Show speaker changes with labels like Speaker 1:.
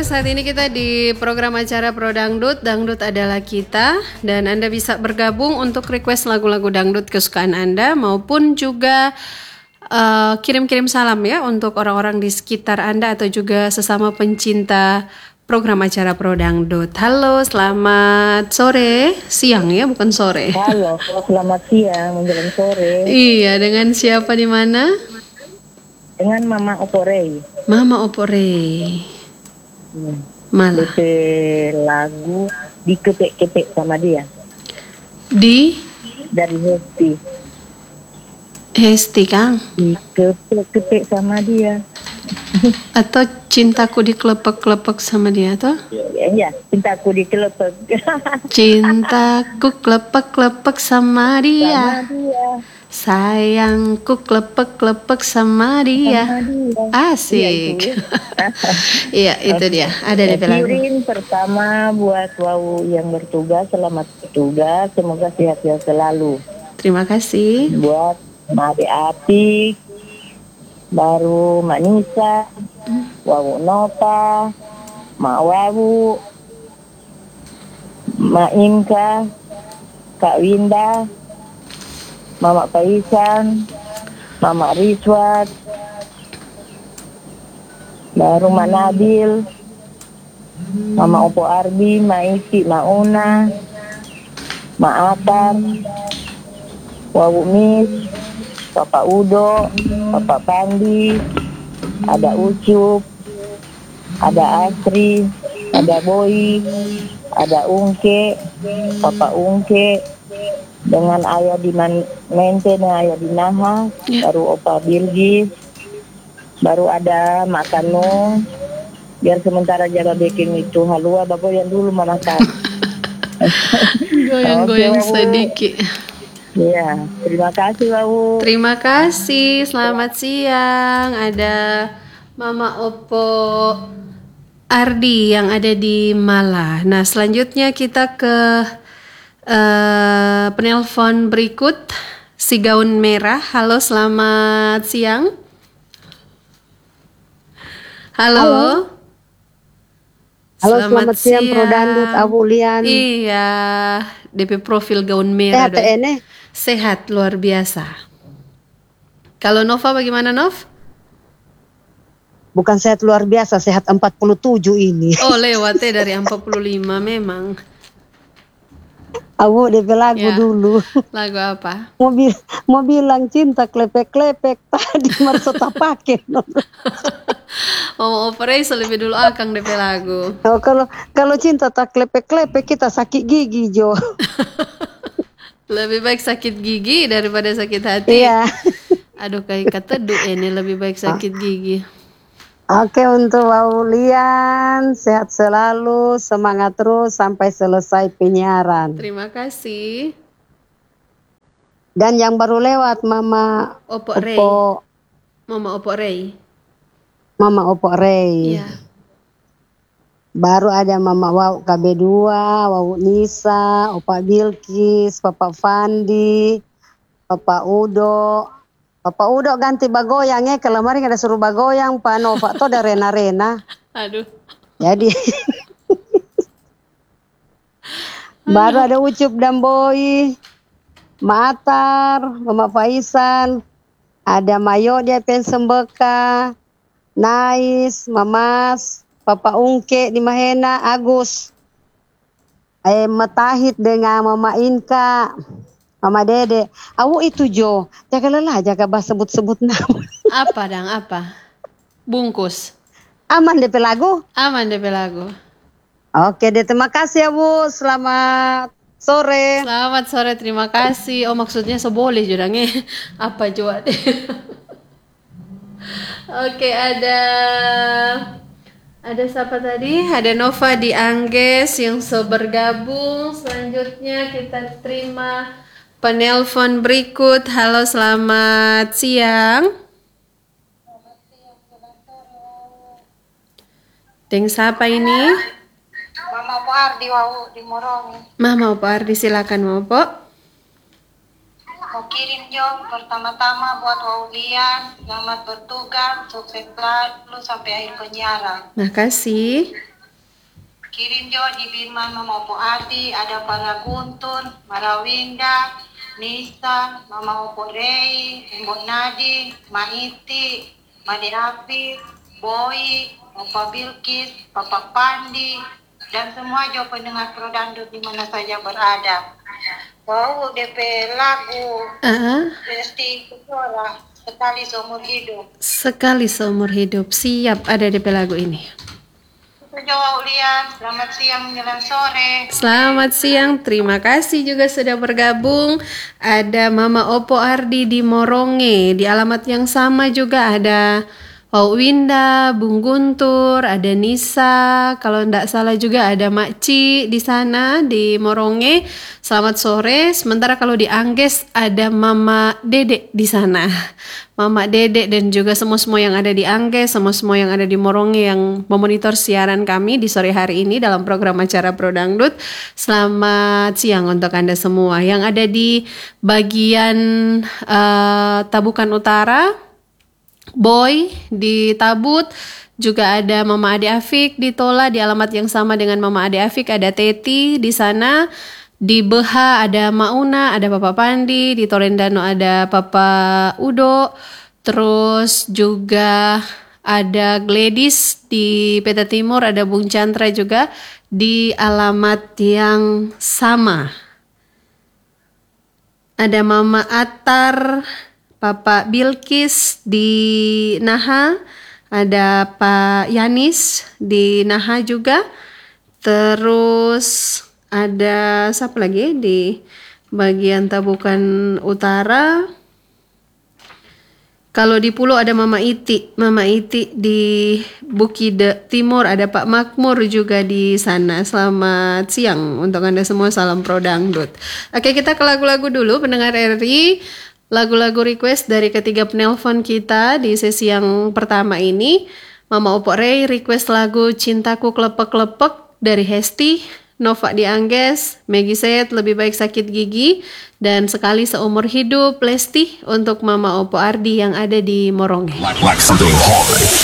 Speaker 1: saat ini kita di program acara Pro Dangdut. Dangdut adalah kita, dan Anda bisa bergabung untuk request lagu-lagu dangdut kesukaan Anda, maupun juga kirim-kirim salam ya untuk orang-orang di sekitar Anda atau juga sesama pencinta program acara Pro Dangdut. Halo, selamat sore, siang ya, bukan sore.
Speaker 2: Halo, selamat siang menjelang sore.
Speaker 1: Iya, dengan siapa di mana?
Speaker 2: Dengan Mama Oporei.
Speaker 1: Mama Oporei. Malah.
Speaker 2: DP lagu dikepek-kepek sama dia. Dari
Speaker 1: Hesti Kang.
Speaker 2: Dikepek-kepek sama dia.
Speaker 1: Atau cintaku dikelepek-kelepek sama dia tuh?
Speaker 2: Iya, cintaku dikelepek.
Speaker 1: Cintaku kelepek-kelepek sama dia.
Speaker 2: Sama dia.
Speaker 1: Sayangku kelepek-kelepek sama dia. Asik. Iya, itu dia. Ada di lagu.
Speaker 2: Kirim pertama buat Wau yang bertugas, selamat bertugas, semoga sehat-sehat selalu.
Speaker 1: Terima kasih.
Speaker 2: Buat Mak Apik, baru Mak Nisa, Wau Nota, Mak Wawu, Mak Inka, Kak Winda, Mama Paisan, Mama Rizwat, baru Mak Nabil, Mama Opo Arbi, Mak Isi, Mak Una, Mak Atar, Wawu Mis, Papa Udo, Papa Pandi, ada Ucup, ada Asri, ada Boy, ada Ungke, Papa Ungke, dengan ayah di Mente, dengan ayah di Naha, baru Opa Bilgis, baru ada Mak Kanung, biar sementara jaga baking itu halua, bapak yang dulu makan.
Speaker 1: Goyang-goyang sedikit.
Speaker 2: Iya, terima kasih Bawu.
Speaker 1: Terima kasih, selamat siang. Ada Mama Opo Ardi yang ada di Malah. Nah, selanjutnya kita ke penelpon berikut, si gaun merah. Halo, selamat siang. Halo.
Speaker 3: Selamat siang Pro Dangdut Abulian.
Speaker 1: Iya, DP profil gaun merah.
Speaker 3: Sehat
Speaker 1: Sehat luar biasa. Kalau Nova bagaimana, Nov?
Speaker 3: Bukan sehat luar biasa, sehat 47 ini.
Speaker 1: Oh, lewatnya dari 45 memang.
Speaker 3: Abu DP lagu dulu.
Speaker 1: Lagu apa?
Speaker 3: Mau bilang cinta klepek-klepek tadi marsota pakai.
Speaker 1: Mama Oporei lebih dulu akang DP lagu.
Speaker 3: Oh, kalau cinta tak klepek-klepek kita sakit gigi Jo.
Speaker 1: Lebih baik sakit gigi daripada sakit hati.
Speaker 3: Iya.
Speaker 1: Aduh, kayak keteduh ini, lebih baik sakit gigi.
Speaker 3: Oke, untuk Aulian sehat selalu, semangat terus sampai selesai penyiaran.
Speaker 1: Terima kasih.
Speaker 3: Dan yang baru lewat Mama
Speaker 1: Oporei. Mama Oporei.
Speaker 3: Mama Oporei.
Speaker 1: Iya.
Speaker 3: Baru ada Mama Wau KB2, Wau Nisa, Opa Bilkis, Papa Fandi, Papa Udo. Papa Udo ganti bagoyang ya, kalau kemarin ada suruh bagoyang, Pak Nova tuh ada rena-rena.
Speaker 1: Aduh.
Speaker 3: Jadi baru ada Ucup dan Boy, Matar, Mama Faisan, ada Mayo dia Pensembeka, Nais, Mamas, Papa Ungke di Mahena, Agus, Matahit dengan Mama Inka, Mama Dede. Awu itu Jo, jaga lelah, jaga bah sebut-sebut nama.
Speaker 1: Apa dang, apa? Bungkus.
Speaker 3: Aman DP lagu?
Speaker 1: Aman DP lagu.
Speaker 3: Oke deh, terima kasih ya Bu. Selamat sore.
Speaker 1: Selamat sore, terima kasih. Oh, maksudnya seboleh jurangnya. Apa coba deh. Oke, ada siapa tadi? Ada Nova di Angges yang bergabung. Selanjutnya kita terima penelpon berikut. Halo, selamat siang. Deng siapa ini?
Speaker 4: Mama Opo Ardi Wau di Morongi.
Speaker 1: Mama Opo Ardi, silakan Mama Opo.
Speaker 4: Mau kirim Jo pertama-tama buat Waulian, selamat bertugas, sukses selalu sampai akhir penyiaran.
Speaker 1: Makasih.
Speaker 4: kirim jo di Birman Mama Opo Ardi, ada para Guntun, Marawinda, Nisa, Mama Opo Rei, Mbok Nadi, Maiti, Made Afif, Boy, Opa Bilkis, Papa Pandi, dan semua jo pendengar Pro Dangdut di mana saja berada. Wow, DP lagu Resti Kepora, Sekali Seumur Hidup.
Speaker 1: Sekali seumur hidup. Siap, ada DP lagu ini.
Speaker 4: Jawa Ulian, selamat siang menjelang sore.
Speaker 1: Selamat siang, terima kasih juga sudah bergabung. Ada Mama Opo Ardi di Moronge, di alamat yang sama juga ada Winda, Bung Guntur, ada Nisa, kalau tidak salah juga ada Makci di sana di Moronge. Selamat sore. Sementara kalau di Angges ada Mama Dedek di sana. Mama Dedek dan juga semua yang ada di Angges, semua yang ada di Moronge yang memonitor siaran kami di sore hari ini dalam program acara Pro Dangdut. Selamat siang untuk Anda semua yang ada di bagian Tabukan Utara. Boy di Tabut, juga ada Mama Ade Afik di Tola di alamat yang sama dengan Mama Ade Afik, ada Teti di sana. Di Beha ada Mauna, ada Papa Pandi, di Torendano ada Papa Udo, terus juga ada Gladys di Peta Timur, ada Bung Chandra juga di alamat yang sama. Ada Mama Atar, Papa Bilkis di Naha, ada Pak Yanis di Naha juga. Terus ada siapa lagi di bagian Tabukan Utara? Kalau di Pulau ada Mama Iti di Bukide Timur, ada Pak Makmur juga di sana. Selamat siang untuk Anda semua, salam Pro Dangdut. Oke, kita ke lagu-lagu dulu pendengar RI. Lagu-lagu request dari ketiga penelpon kita di sesi yang pertama ini. Mama Opo Rei request lagu Cintaku Klepek-Klepek dari Hesti, Nova di Angges, Maggie Set Lebih Baik Sakit Gigi, dan Sekali Seumur Hidup Lesti untuk Mama Opo Ardi yang ada di Moronge.